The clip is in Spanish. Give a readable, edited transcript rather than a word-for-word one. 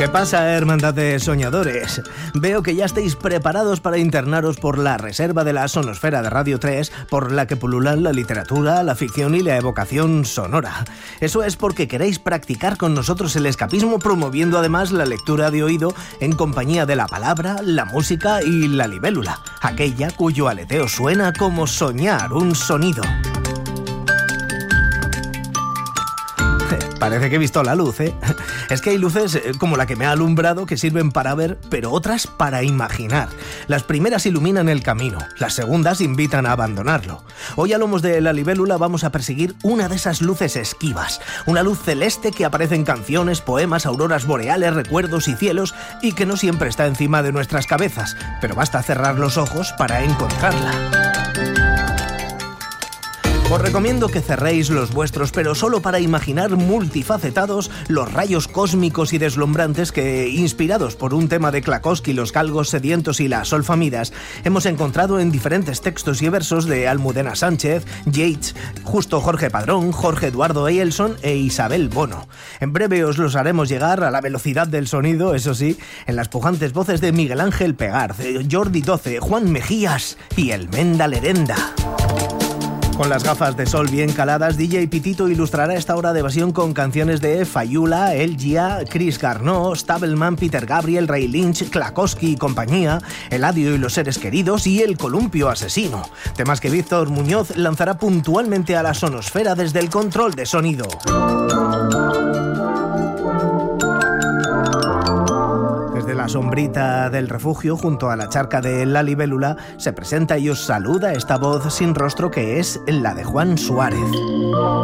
¿Qué pasa, hermandad de soñadores? Veo que ya estáis preparados para internaros por la reserva de la sonosfera de Radio 3, por la que pululan la literatura, la ficción y la evocación sonora. Eso es porque queréis practicar con nosotros el escapismo, promoviendo además la lectura de oído en compañía de la palabra, la música y la libélula, aquella cuyo aleteo suena como soñar un sonido. Parece que he visto la luz, ¿eh? Es que hay luces como la que me ha alumbrado que sirven para ver, pero otras para imaginar. Las primeras iluminan el camino, las segundas invitan a abandonarlo. Hoy a lomos de la libélula vamos a perseguir una de esas luces esquivas, una luz celeste que aparece en canciones, poemas, auroras boreales, recuerdos y cielos y que no siempre está encima de nuestras cabezas, pero basta cerrar los ojos para encontrarla. Os recomiendo que cerréis los vuestros, pero solo para imaginar multifacetados los rayos cósmicos y deslumbrantes que, inspirados por un tema de Klakowski, los galgos sedientos y las solfamidas, hemos encontrado en diferentes textos y versos de Almudena Sánchez, Yeats, Justo Jorge Padrón, Jorge Eduardo Eyelson e Isabel Bono. En breve os los haremos llegar a la velocidad del sonido, eso sí, en las pujantes voces de Miguel Ángel Pegar, Jordi Doce, Juan Mejías y el Menda Lerenda. Con las gafas de sol bien caladas, DJ Pitito ilustrará esta hora de evasión con canciones de Fayula, El Gia, Chris Garneau, Stableman, Peter Gabriel, Ray Lynch, Klakowski y compañía, Eladio y los seres queridos y El columpio asesino. Temas que Víctor Muñoz lanzará puntualmente a la sonosfera desde el control de sonido. Desde la sombrita del refugio, junto a la charca de la libélula, se presenta y os saluda esta voz sin rostro que es la de Juan Suárez.